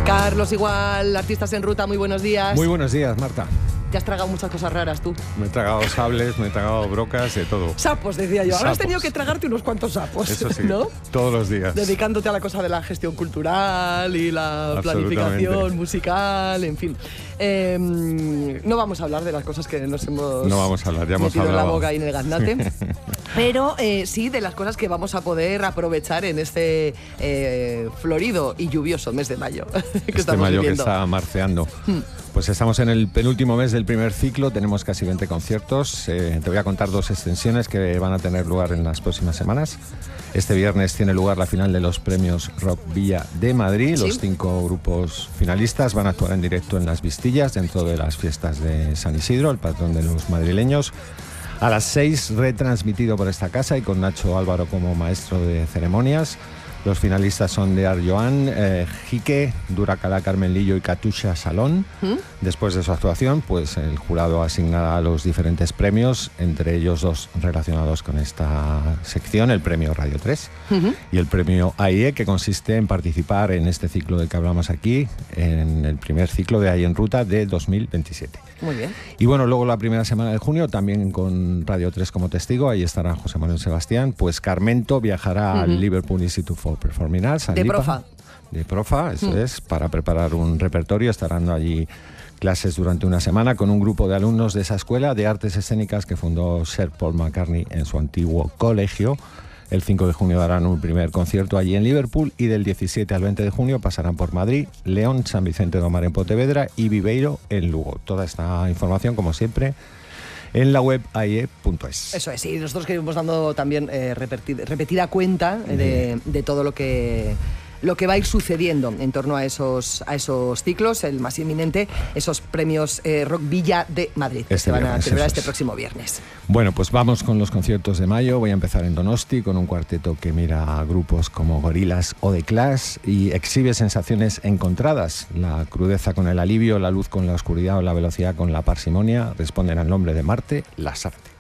Carlos Igual, Artistas en Ruta, muy buenos días. Muy buenos días, Marta. Te has tragado muchas cosas raras tú. Me he tragado sables, me he tragado brocas, de todo. Sapos, decía yo. Ahora has Sapos. tenido que tragarte unos cuantos sapos, Eso sí, ¿no? todos los días. Dedicándote a la cosa de la gestión cultural y la planificación musical, en fin. No vamos a hablar de las cosas que nos hemos No vamos a hablar, ya hemos metido en la hablado. boca y en el gaznate. Pero sí de las cosas que vamos a poder aprovechar en este florido y lluvioso mes de mayo que estamos mayo viviendo. que está marceando. Pues estamos en el penúltimo mes del primer ciclo, tenemos casi 20 conciertos. Te voy a contar 2 extensiones que van a tener lugar en las próximas semanas. Este viernes tiene lugar la final de los premios Rock Villa de Madrid. ¿Sí? Los 5 grupos finalistas van a actuar en directo en Las Vistillas, dentro de las fiestas de San Isidro, el patrón de los madrileños. A las 6, retransmitido por esta casa y con Nacho Álvaro como maestro de ceremonias. Los finalistas son de Joan, Jique, Duracalá, Carmen Lillo y Katusha Salón. Después de su actuación, pues el jurado asignará los diferentes premios, entre ellos 2 relacionados con esta sección, el premio Radio 3 y el premio AIE, que consiste en participar en este ciclo del que hablamos aquí, en el primer ciclo de Ahí en Ruta de 2027. Muy bien. Y bueno, luego la primera semana de junio, también con Radio 3 como testigo, ahí estará José Manuel Sebastián, pues Carmento viajará al Liverpool Institute for Performing Arts. De Profa. De Profa, eso es, para preparar un repertorio. Estarán allí clases durante una semana con un grupo de alumnos de esa escuela de artes escénicas que fundó Sir Paul McCartney en su antiguo colegio. El 5 de junio darán un primer concierto allí en Liverpool y del 17 al 20 de junio pasarán por Madrid, León, San Vicente de Omar en Pontevedra y Viveiro en Lugo. Toda esta información, como siempre, en la web aie.es. Eso es, y nosotros queremos dando también repetida cuenta de todo lo que va a ir sucediendo en torno a esos ciclos, el más inminente, esos premios Rock Villa de Madrid, que se van a celebrar este próximo viernes. Bueno, pues vamos con los conciertos de mayo. Voy a empezar en Donosti con un cuarteto que mira a grupos como Gorillaz o The Clash y exhibe sensaciones encontradas. La crudeza con el alivio, la luz con la oscuridad o la velocidad con la parsimonia responden al nombre de Marte Lasarte.